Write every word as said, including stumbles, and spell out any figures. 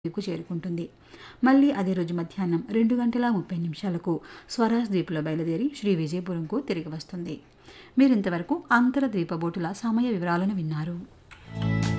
కు చేరుకుంటుంది. మళ్ళీ అదే రోజు మధ్యాహ్నం రెండు గంటల ముప్పై నిమిషాలకు స్వరాజ్ ద్వీప్లో బయలుదేరి శ్రీ విజయపురంకు తిరిగి వస్తుంది. మీరింతవరకు అంతర ద్వీప బోటుల సమయ వివరాలను విన్నారు.